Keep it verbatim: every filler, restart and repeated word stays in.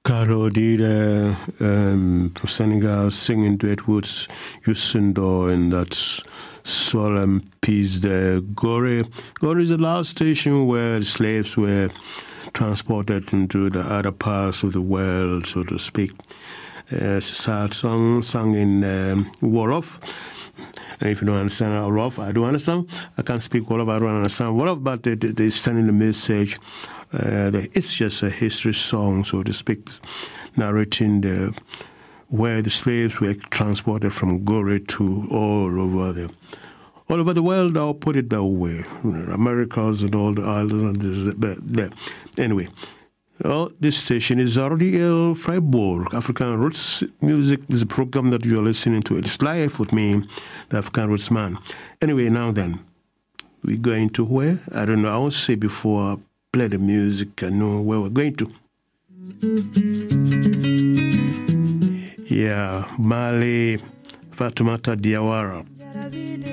Carlo Dida um, from Senegal singing duet with Yusindo in that solemn piece there. Gore. Gore is the last station where slaves were transported into the other parts of the world, so to speak. Uh, it's a sad song sung in um, Wolof. And if you don't understand Wolof, I do understand. I can't speak Wolof, I don't understand Wolof, but they, they, they're sending the message. Uh, it's just a history song, so to speak, narrating the where the slaves were transported from Gore to all over the all over the world. I'll put it that way, Americas and all the islands. But anyway, well, this station is R D L Freiburg, African Roots Music. This is a program that you're listening to. It's live with me, the African Roots Man. Anyway, now then, we're going to where? I don't know. I won't say before I play the music. I know where we're going to. Yeah, Mali, Fatoumata Diawara.